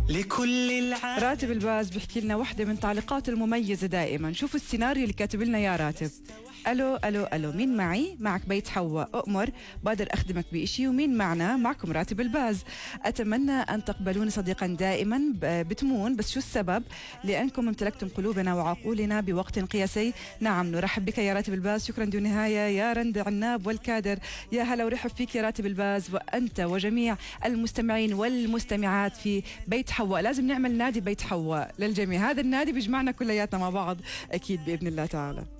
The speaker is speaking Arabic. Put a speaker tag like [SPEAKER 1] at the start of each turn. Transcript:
[SPEAKER 1] لكل
[SPEAKER 2] راتب الباز بيحكي لنا واحدة من تعليقاته المميزة دائما. شوفوا السيناريو اللي كاتب لنا يا راتب. ألو ألو ألو، مين معي؟ معك بيت حواء، أؤمر بقدر أخدمك بإشي. ومين معنا؟ معكم راتب الباز. أتمنى أن تقبلوني صديقا دائما بتمون، بس شو السبب؟ لأنكم امتلكتم قلوبنا وعقولنا بوقت قياسي. نعم نرحب بك يا راتب الباز، شكرا دون نهاية يا رند عناب والكادر. يا هلا ورحب فيك يا راتب الباز، وأنت وجميع المستمعين والمستمعات في بيت حواء. لازم نعمل نادي بيت حواء للجميع، هذا النادي بيجمعنا كلياتنا مع بعض أكيد بإذن الله تعالى.